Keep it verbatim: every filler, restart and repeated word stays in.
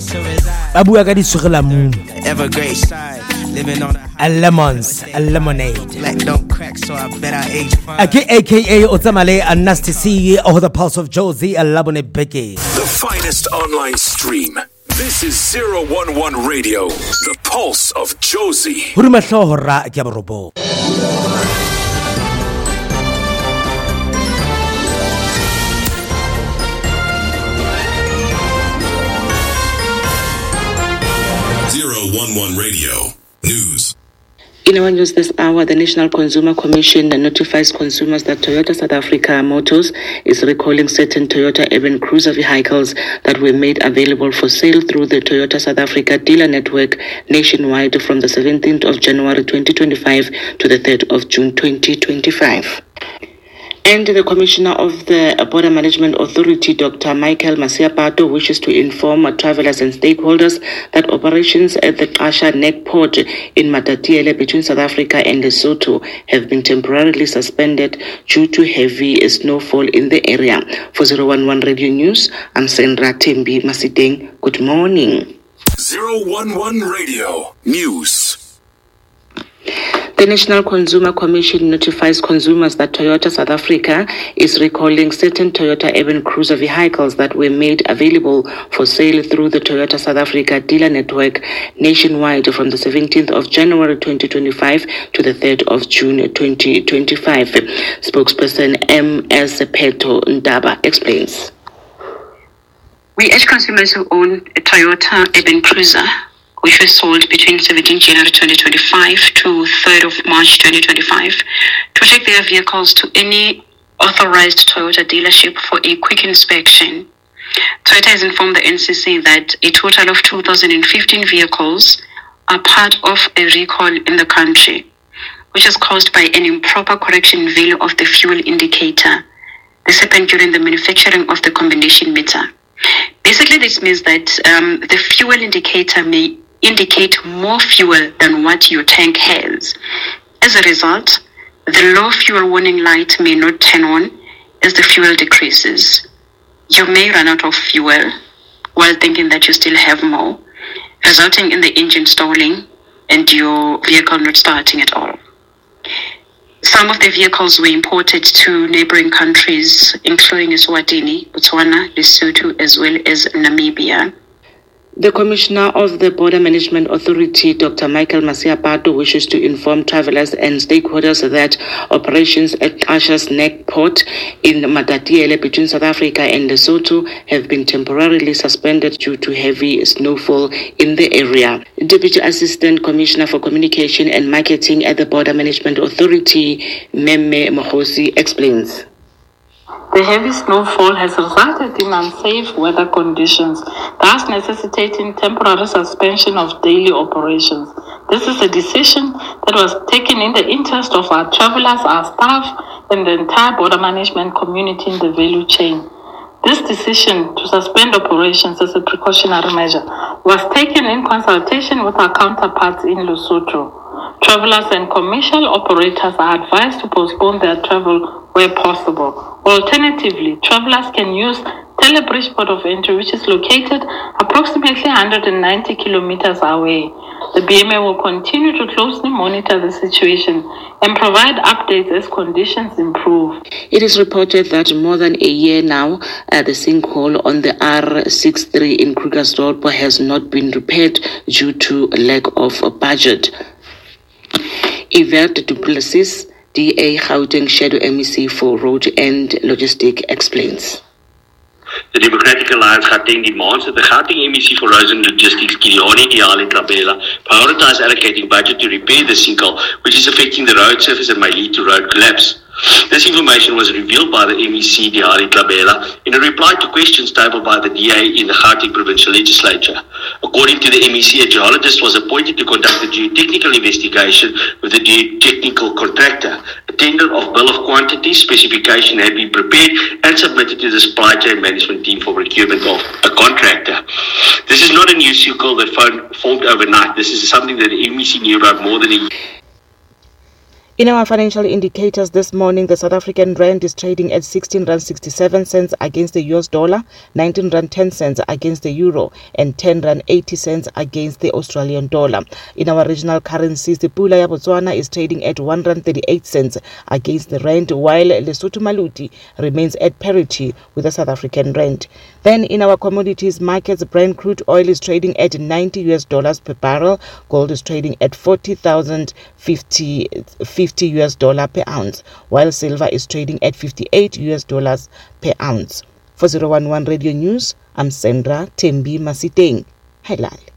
ba bua ka ditshogelamune a lemons a lemonade ake aka o tsamale a nasty C o the pulse of Josie a labone beke. The finest online stream. This is zero one one Radio, the pulse of Josie. Huruma hlohora ke borobo. zero one one Radio News. In our news this hour, the National Consumer Commission notifies consumers that Toyota South Africa Motors is recalling certain Toyota Urban Cruiser vehicles that were made available for sale through the Toyota South Africa dealer network nationwide from the seventeenth of January twenty twenty-five to the third of June twenty twenty-five. And the Commissioner of the Border Management Authority, Doctor Michael Masiapato, wishes to inform travelers and stakeholders that operations at the Qasha Neck Port in Matatiele between South Africa and Lesotho have been temporarily suspended due to heavy snowfall in the area. For zero one one Radio News, I'm Sandra Tembi Masiteng. Good morning. zero one one Radio News. The National Consumer Commission notifies consumers that Toyota South Africa is recalling certain Toyota Urban Cruiser vehicles that were made available for sale through the Toyota South Africa dealer network nationwide from the seventeenth of January twenty twenty-five to the third of June twenty twenty-five. Spokesperson M S Peto Ndaba explains. We urge consumers who own a Toyota Urban Cruiser, which was sold between seventeenth of January twenty twenty-five to third of March twenty twenty-five, to take their vehicles to any authorized Toyota dealership for a quick inspection. Toyota has informed the N C C that a total of two thousand fifteen vehicles are part of a recall in the country, which is caused by an improper correction value of the fuel indicator. This happened during the manufacturing of the combination meter. Basically, this means that um, the fuel indicator may indicate more fuel than what your tank has. As a result, the low fuel warning light may not turn on as the fuel decreases. You may run out of fuel while thinking that you still have more, resulting in the engine stalling and your vehicle not starting at all. Some of the vehicles were imported to neighboring countries, including Eswatini, Botswana, Lesotho, as well as Namibia. The Commissioner of the Border Management Authority, Doctor Michael Masiapato, wishes to inform travelers and stakeholders that operations at Qasha's Neck Port in Matatiele between South Africa and Lesotho have been temporarily suspended due to heavy snowfall in the area. Deputy Assistant Commissioner for Communication and Marketing at the Border Management Authority, Meme Mohosi, explains. The heavy snowfall has resulted in unsafe weather conditions, thus necessitating temporary suspension of daily operations. This is a decision that was taken in the interest of our travelers, our staff, and the entire border management community in the value chain. This decision to suspend operations as a precautionary measure was taken in consultation with our counterparts in Lesotho. Travelers and commercial operators are advised to postpone their travel where possible. Alternatively, travelers can use Telebridge Port of Entry, which is located approximately one hundred ninety kilometers away. The B M A will continue to closely monitor the situation and provide updates as conditions improve. It is reported that more than a year now, uh, the sinkhole on the R sixty-three in Krugersdorp has not been repaired due to lack of budget. Yvette du Plessis, D A Gauteng Shadow M E C for Road and Logistic, explains. The Democratic Alliance Gauteng demands that the Gauteng M E C for Roads and Logistics, Gideoni Diali Tlabela, prioritize allocating budget to repair the sinkhole, which is affecting the road surface and may lead to road collapse. This information was revealed by the M E C Diali Tlabela in a reply to questions tabled by the D A in the Gauteng Provincial Legislature. According to the M E C, a geologist was appointed to conduct a geotechnical investigation with the geotechnical contractor. A tender of bill of quantity specification had been prepared and submitted to the supply chain management team for procurement of a contractor. This is not a new sinkhole that formed overnight. This is something that the M E C knew about more than a year. In our financial indicators this morning, the South African rand is trading at sixteen rand sixty-seven cents against the U S dollar, nineteen rand ten cents against the euro, and ten rand eighty cents against the Australian dollar. In our regional currencies, the Pula ya Botswana is trading at one rand thirty-eight cents against the rand, while Lesotho Maluti remains at parity with the South African rand. Then in our commodities markets, Brent crude oil is trading at ninety U S dollars per barrel. Gold is trading at forty thousand fifty U S dollar per ounce, while silver is trading at fifty-eight U S dollars per ounce. For zero one one Radio News, I'm Sandra Tembi Masiteng. Hi, Lali.